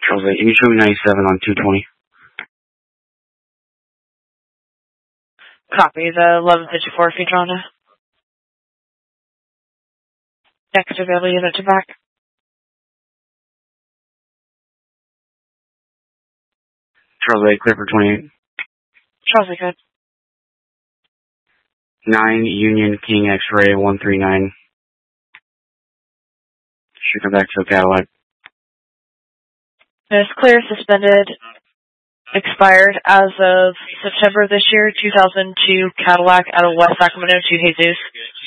Charles 8, can you show me 97 on 220? Copy, the 1154 Phaedrona. Next available unit to back. Charles 8, clear for 28. Charles 8, good. 9 Union King X-ray 139. Should come back to a Cadillac. It's clear, suspended, expired as of September this year, 2002 Cadillac out of West Sacramento to Jesus.